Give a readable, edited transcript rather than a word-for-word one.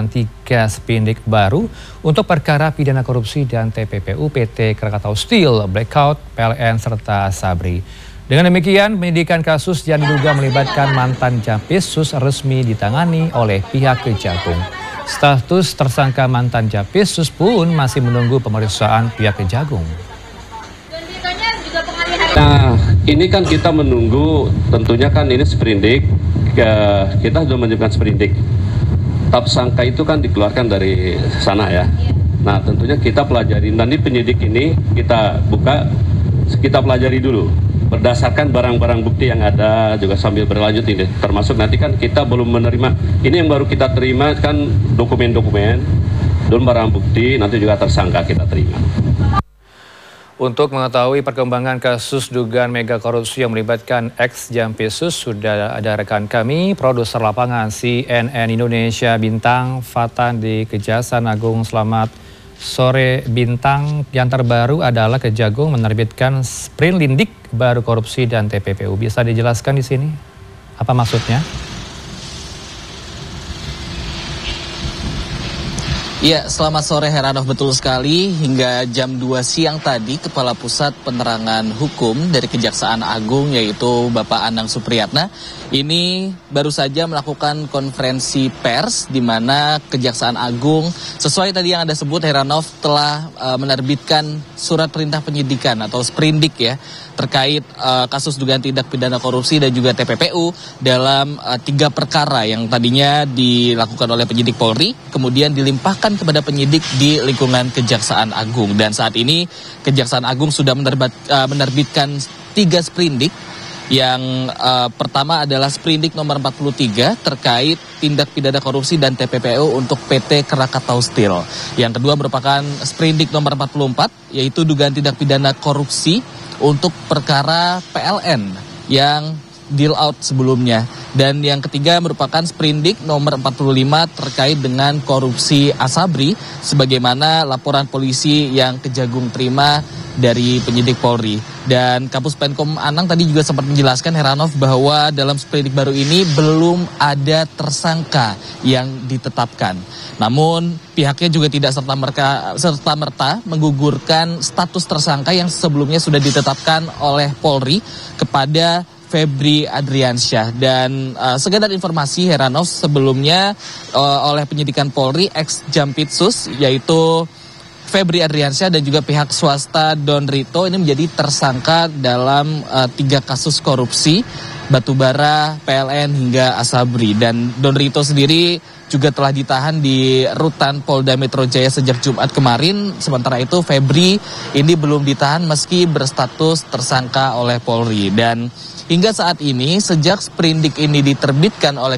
dengan 3 sprindik baru untuk perkara pidana korupsi dan TPPU PT Krakatau Steel, Blackout, PLN, serta Asabri. Dengan demikian, penyidikan kasus yang diduga melibatkan mantan Jampitsus resmi ditangani oleh pihak Kejagung. Status tersangka mantan Jampitsus pun masih menunggu pemeriksaan pihak Kejagung. Nah, ini kan kita menunggu, tentunya kan ini sprindik, kita sudah menunjukkan sprindik. Tersangka itu kan dikeluarkan dari sana ya. Nah, tentunya kita pelajari, nanti penyidik ini kita buka, kita pelajari dulu. Berdasarkan barang-barang bukti yang ada, juga sambil berlanjut ini. Termasuk nanti kan kita belum menerima, ini yang baru kita terima kan dokumen-dokumen, belum barang bukti, nanti juga tersangka kita terima. Untuk mengetahui perkembangan kasus dugaan mega korupsi yang melibatkan ex-Jampitsus, sudah ada rekan kami, produser lapangan CNN Indonesia Bintang Fatan di Kejaksaan Agung. Selamat sore Bintang. Yang terbaru adalah Kejagung menerbitkan sprindik baru korupsi dan TPPU. Bisa dijelaskan di sini? Apa maksudnya? Ya, selamat sore Heranov, betul sekali. Hingga jam 2 siang tadi, Kepala Pusat Penerangan Hukum dari Kejaksaan Agung yaitu Bapak Anang Supriyatna ini baru saja melakukan konferensi pers di mana Kejaksaan Agung sesuai tadi yang Anda sebut Heranov telah menerbitkan surat perintah penyidikan atau sprindik ya terkait kasus dugaan tindak pidana korupsi dan juga TPPU dalam 3 perkara yang tadinya dilakukan oleh penyidik Polri kemudian dilimpahkan kepada penyidik di lingkungan Kejaksaan Agung. Dan saat ini Kejaksaan Agung sudah menerbitkan 3 sprindik. Yang pertama adalah sprindik nomor 43 terkait tindak pidana korupsi dan TPPU untuk PT Krakatau Steel. Yang kedua merupakan sprindik nomor 44 yaitu dugaan tindak pidana korupsi untuk perkara PLN yang deal out sebelumnya. Dan yang ketiga merupakan sprindik nomor 45 terkait dengan korupsi Asabri sebagaimana laporan polisi yang Kejagung terima dari penyidik Polri. Dan Kapus Penkom Anang tadi juga sempat menjelaskan Heranov bahwa dalam sprindik baru ini belum ada tersangka yang ditetapkan. Namun pihaknya juga tidak serta-merta menggugurkan status tersangka yang sebelumnya sudah ditetapkan oleh Polri kepada Febri Adriansyah. Dan sekedar informasi Heranov, sebelumnya oleh penyidikan Polri ex-Jampitsus yaitu Febri Adriansyah dan juga pihak swasta Don Rito ini menjadi tersangka dalam 3 kasus korupsi batubara, PLN hingga Asabri. Dan Don Rito sendiri juga telah ditahan di rutan Polda Metro Jaya sejak Jumat kemarin. Sementara itu Febri ini belum ditahan meski berstatus tersangka oleh Polri. Dan hingga saat ini sejak sprindik ini diterbitkan oleh